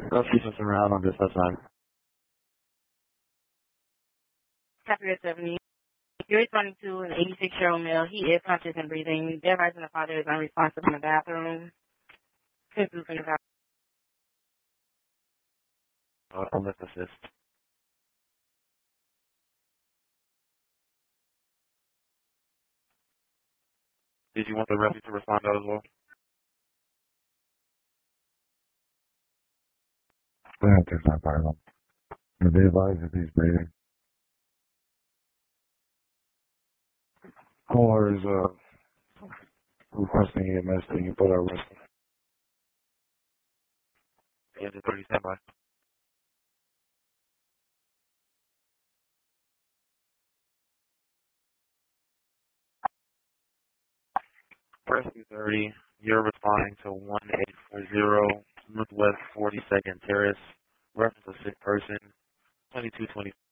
Go see us around on this side. Chapter 70. You're responding to an 86-year-old male. He is conscious and breathing. Their husband and father is unresponsive in the bathroom. Since in the bathroom. Let's assist. Did you want the refuge to respond out as well? Yeah, there's no problem. Be advised if he's breathing. Caller is requesting EMS that you put our risk. Yeah, just 30 standby. Rescue 30, you're responding to 1840 Northwest 42nd Terrace. Reference a sick person, 2220.